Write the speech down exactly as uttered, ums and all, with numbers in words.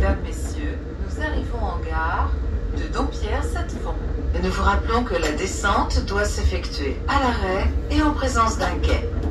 Mesdames, Messieurs, nous arrivons en gare de Dompierre-Sept-Fonds. Et nous vous rappelons que la descente doit s'effectuer à l'arrêt et en présence d'un quai.